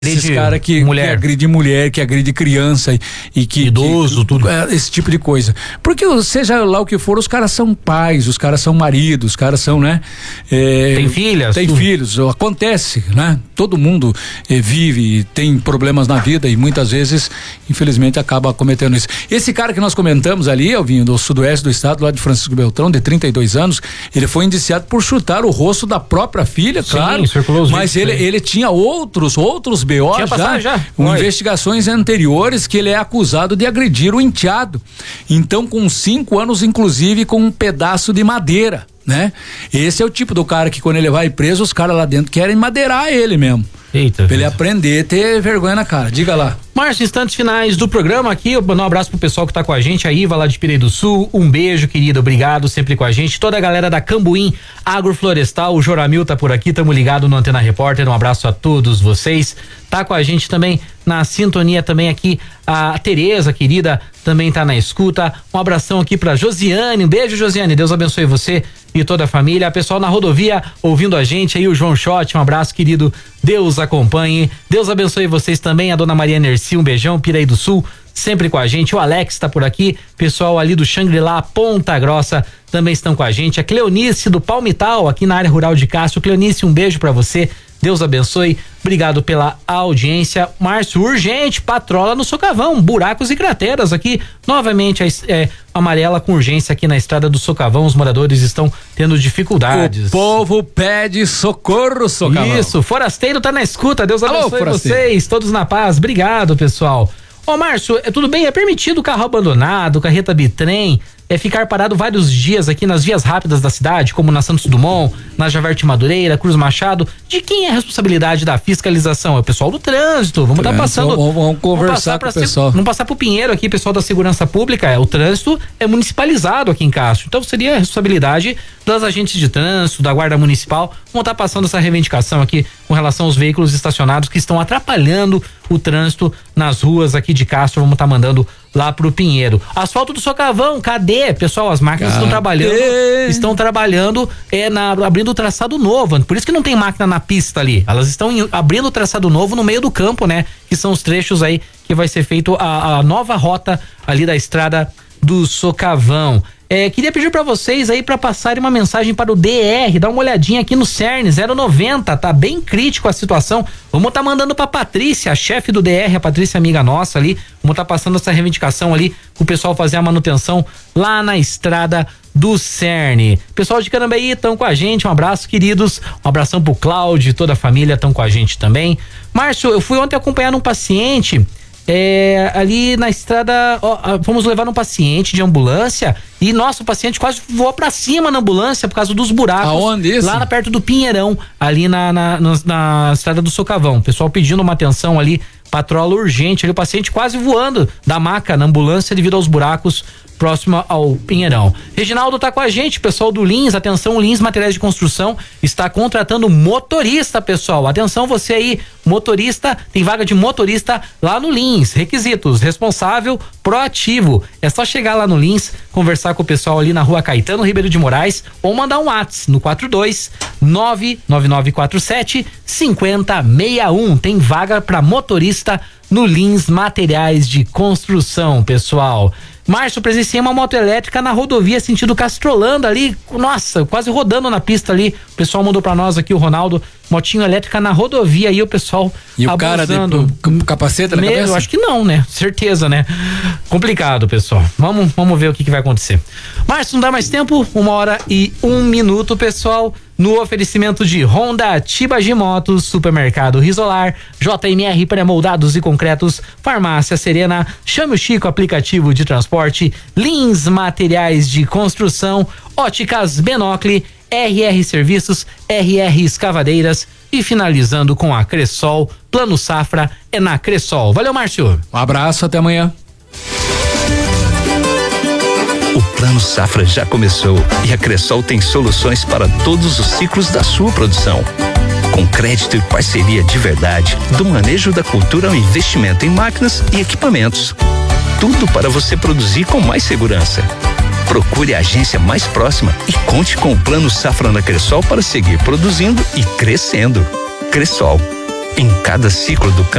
Esses caras que agride mulher, que agride criança e que idoso, tudo. Esse tipo de coisa. Porque seja lá o que for, os caras são pais, os caras são maridos, os caras são, né? Tem filhas. Tem filhos, acontece, né? Todo mundo vive, tem problemas na vida e muitas vezes, infelizmente, acaba cometendo isso. Esse cara que nós comentamos ali, Alvinho, do sudoeste do estado, lá de Francisco Beltrão, de 32 anos, ele foi indiciado por chutar o rosto da própria filha, claro. Mas ele tinha outros BO já, investigações anteriores, que ele é acusado de agredir o enteado. Então, com 5 anos, inclusive, com um pedaço de madeira, né? Esse é o tipo do cara que, quando ele vai preso, os caras lá dentro querem madeirar ele mesmo. Eita, pra ele aprender a ter vergonha na cara. Diga lá. Márcio, instantes finais do programa aqui, eu mando um abraço pro pessoal que tá com a gente, a Iva lá de Pirei do Sul, um beijo, querida, obrigado sempre com a gente, toda a galera da Cambuim Agroflorestal, o Joramil tá por aqui, tamo ligado no Antena Repórter, um abraço a todos vocês, tá com a gente também na sintonia também aqui, a Tereza, querida, também tá na escuta, um abração aqui pra Josiane, um beijo, Josiane, Deus abençoe você e toda a família, a pessoal na rodovia ouvindo a gente aí, o João Schott, um abraço, querido, Deus acompanhe, Deus abençoe vocês também, a dona Maria Nerci, um beijão, Pirei do Sul, sempre com a gente, o Alex tá por aqui, pessoal ali do Xangri-Lá, Ponta Grossa, também estão com a gente, a Cleonice do Palmital, aqui na área rural de Castro. Cleonice, um beijo pra você, Deus abençoe, obrigado pela audiência. Márcio, urgente, patrola no Socavão, buracos e crateras aqui, novamente amarela com urgência aqui na estrada do Socavão, os moradores estão tendo dificuldades. O povo pede socorro, Socavão. Isso, Forasteiro tá na escuta, Deus abençoe vocês, todos na paz, obrigado, pessoal. Ô, Márcio, tudo bem? É permitido carro abandonado, carreta bitrem, ficar parado vários dias aqui nas vias rápidas da cidade, como na Santos Dumont, na Javerte Madureira, Cruz Machado? De quem é a responsabilidade da fiscalização? É o pessoal do trânsito. Vamos estar passando. Vamos conversar com o pessoal. Vamos passar pro Pinheiro aqui, pessoal da Segurança Pública. O trânsito é municipalizado aqui em Castro. Então seria a responsabilidade das agentes de trânsito, da Guarda Municipal. Vamos estar passando essa reivindicação aqui com relação aos veículos estacionados que estão atrapalhando o trânsito nas ruas aqui de Castro. Vamos estar mandando lá pro Pinheiro. Asfalto do Socavão, cadê? Pessoal, as máquinas estão trabalhando abrindo o traçado novo, por isso que não tem máquina na pista ali, elas estão abrindo o traçado novo no meio do campo, né? Que são os trechos aí que vai ser feito a nova rota ali da estrada do Socavão. Queria pedir pra vocês aí pra passarem uma mensagem para o DR, dá uma olhadinha aqui no CERN 090, tá bem crítico a situação. Vamos tá mandando pra Patrícia, a chefe do DR, a Patrícia amiga nossa ali, vamos tá passando essa reivindicação ali pro pessoal fazer a manutenção lá na estrada do CERN. Pessoal de Carambeí estão com a gente, um abraço, queridos, um abração pro Cláudio e toda a família estão com a gente também. Márcio, eu fui ontem acompanhar um paciente ali na estrada, fomos levar um paciente de ambulância e nosso paciente quase voou pra cima na ambulância por causa dos buracos. Aonde isso? Lá perto do Pinheirão, ali na estrada do Socavão. O pessoal pedindo uma atenção ali, patrola urgente, ali o paciente quase voando da maca na ambulância devido aos buracos próximo ao Pinheirão. Reginaldo tá com a gente, pessoal do Lins, atenção, Lins Materiais de Construção está contratando motorista, pessoal, atenção você aí, motorista, tem vaga de motorista lá no Lins, requisitos, responsável, proativo, é só chegar lá no Lins, conversar com o pessoal ali na rua Caetano Ribeiro de Moraes ou mandar um WhatsApp no 42-99947-5061, tem vaga para motorista no Lins Materiais de Construção, pessoal. Márcio, presenciei uma moto elétrica na rodovia sentido Castrolanda ali, nossa, quase rodando na pista ali, o pessoal mandou pra nós aqui, o Ronaldo, motinho elétrica na rodovia aí, o pessoal e abusando. O cara de capacete na cabeça? Eu acho que não, né? Certeza, né? Complicado, pessoal. Vamos ver o que vai acontecer. Márcio, não dá mais tempo? 1h01, pessoal. No oferecimento de Honda, Tibagi Motos, Supermercado Risolar, JMR Pré-Moldados e Concretos, Farmácia Serena, Chame o Chico Aplicativo de Transporte, Lins Materiais de Construção, Óticas Benocle, RR Serviços, RR Escavadeiras e finalizando com a Cressol, Plano Safra é na Cressol. Valeu, Márcio. Um abraço, até amanhã. O Plano Safra já começou e a Cressol tem soluções para todos os ciclos da sua produção. Com crédito e parceria de verdade, do manejo da cultura ao investimento em máquinas e equipamentos. Tudo para você produzir com mais segurança. Procure a agência mais próxima e conte com o Plano Safra na Cressol para seguir produzindo e crescendo. Cressol, em cada ciclo do campo.